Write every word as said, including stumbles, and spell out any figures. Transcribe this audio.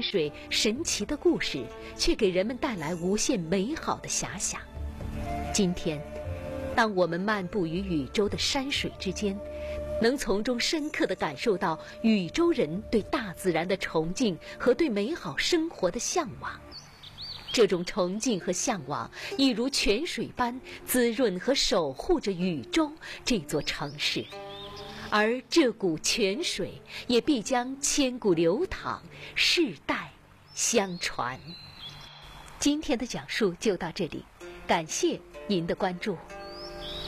水神奇的故事，却给人们带来无限美好的遐想。今天，当我们漫步于宇宙的山水之间，能从中深刻地感受到宇宙人对大自然的崇敬和对美好生活的向往。这种崇敬和向往，一如泉水般滋润和守护着宇宙这座城市，而这股泉水也必将千古流淌，世代相传。今天的讲述就到这里，感谢您的关注。